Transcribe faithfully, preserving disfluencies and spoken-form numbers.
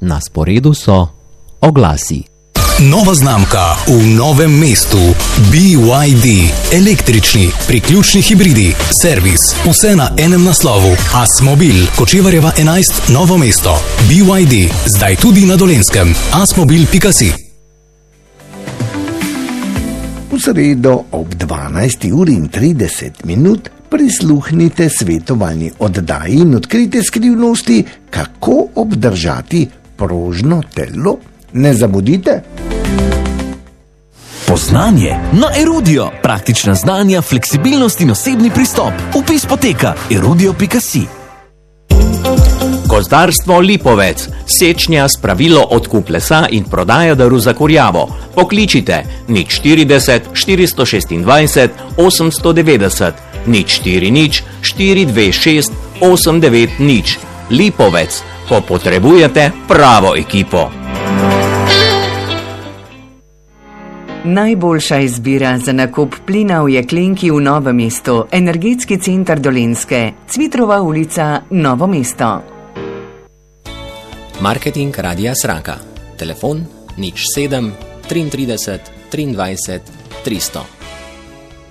Na sporedu so oglasi. Nova znamka v Novem mestu. B Y D. Električni, priključni hibridi, servis, vse na enem naslovu. Asmobil, Kočevarjeva enajst, Novo mesto. B Y D, zdaj tudi na Dolenjskem. asmobil pika si. V sredo ob dvanajsti uri in trideset minut prisluhnite svetovalni oddaji in odkrite skrivnosti, kako obdržati prožno telo. Ne zamudite! Poznanje na Erudio. Praktična znanja, fleksibilnost in osebni pristop. Vpis poteka erudio pika si. Gozdarstvo Lipovec. Sečnja, spravilo, odkup lesa in prodaja daru za kurjavo. Pokličite nič štirideset štiristo šestindvajset osemsto devetdeset, nič štiri nič štiri dve šest osem devet nič. Lipovec. Ko potrebujete pravo ekipo. Najboljša izbira za nakup plina v jeklenki v Novem mestu. Energetski center Dolenjske. Cvitrova ulica, Novo mesto. Marketing Radia Sraka. Telefon nič sedem triintrideset triindvajset tristo.